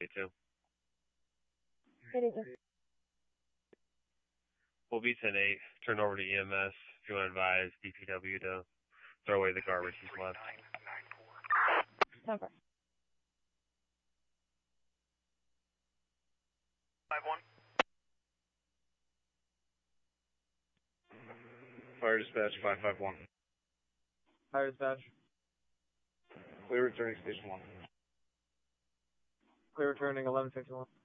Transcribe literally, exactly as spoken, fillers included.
you two. Thank you. We'll be ten eight. Turn over to E M S if you want to advise D P W to throw away the garbage he's left. Number. five one. Fire dispatch five five one. Fire dispatch. Clear returning station one. Clear returning eleven fifty-one.